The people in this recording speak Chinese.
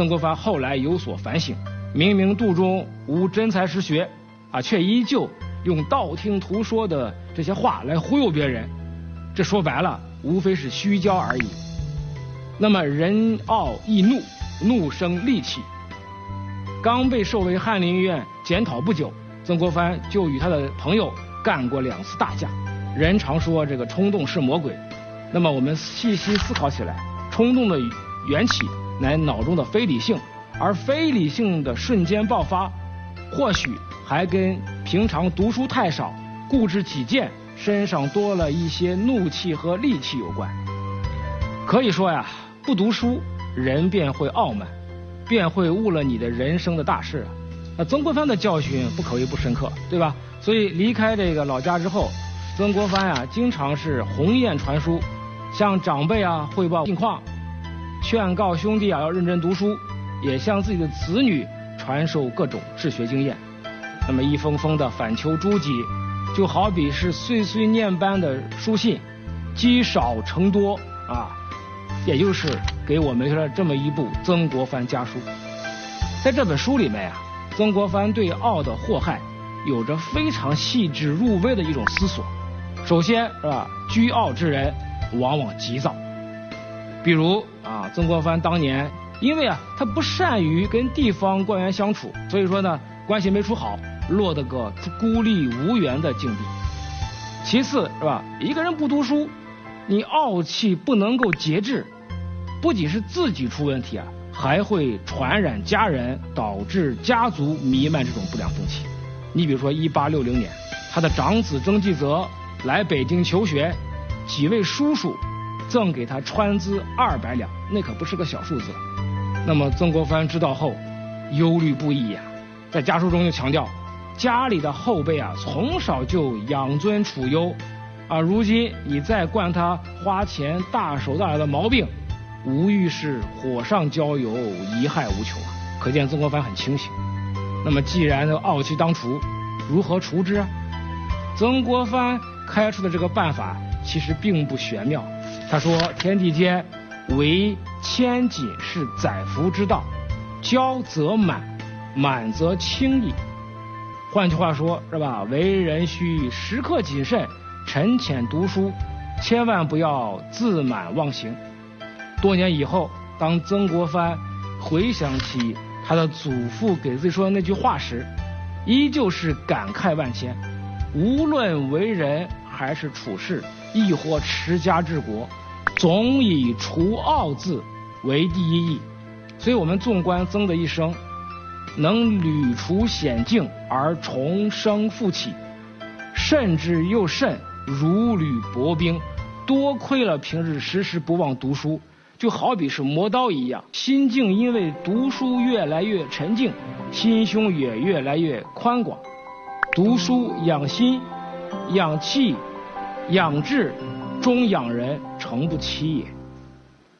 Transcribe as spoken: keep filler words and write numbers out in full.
曾国藩后来有所反省，明明肚中无真才实学，啊，却依旧用道听途说的这些话来忽悠别人，这说白了无非是虚骄而已。那么人傲易怒，怒生戾气。刚被授为翰林院检讨不久，曾国藩就与他的朋友干过两次大架。人常说这个冲动是魔鬼，那么我们细细思考起来，冲动的缘起乃脑中的非理性，而非理性的瞬间爆发，或许还跟平常读书太少、固执己见，身上多了一些怒气和戾气有关。可以说呀，不读书，人便会傲慢，便会误了你的人生的大事啊。那曾国藩的教训不可谓不深刻，对吧？所以离开这个老家之后，曾国藩啊，经常是鸿雁传书，向长辈啊汇报近况，劝告兄弟啊要认真读书，也向自己的子女传授各种治学经验。那么一封封的反求诸己，就好比是碎碎念般的书信，积少成多啊，也就是给我们了这么一部《曾国藩家书》。在这本书里面啊，曾国藩对傲的祸害有着非常细致入微的一种思索。首先是吧，居傲之人往往急躁。比如啊，曾国藩当年因为啊他不善于跟地方官员相处，所以说呢关系没处好，落得个孤立无援的境地。其次是吧，一个人不读书，你傲气不能够节制，不仅是自己出问题啊，还会传染家人，导致家族弥漫这种不良风气。你比如说一八六零年，他的长子曾纪泽来北京求学，几位叔叔赠给他川资二百两，那可不是个小数字。那么曾国藩知道后忧虑不已呀、啊，在家书中就强调，家里的后辈啊从小就养尊处优啊，如今你再惯他花钱大手大脚的毛病，无疑是火上浇油，贻害无穷啊。可见曾国藩很清醒。那么既然傲气当除，如何除之啊？曾国藩开出的这个办法其实并不玄妙。他说，天地间唯谦谨是载福之道，骄则满，满则轻易。换句话说是吧，为人需时刻谨慎，沉潜读书，千万不要自满忘形。多年以后，当曾国藩回想起他的祖父给自己说的那句话时，依旧是感慨万千。无论为人还是处事，亦或持家治国，总以除傲字为第一义。所以我们纵观曾的一生，能屡除险境而重生复起，甚至又甚如履薄冰，多亏了平日时时不忘读书，就好比是磨刀一样，心境因为读书越来越沉静，心胸也越来越宽广。读书养心，养气，养志，终养人，诚不欺也。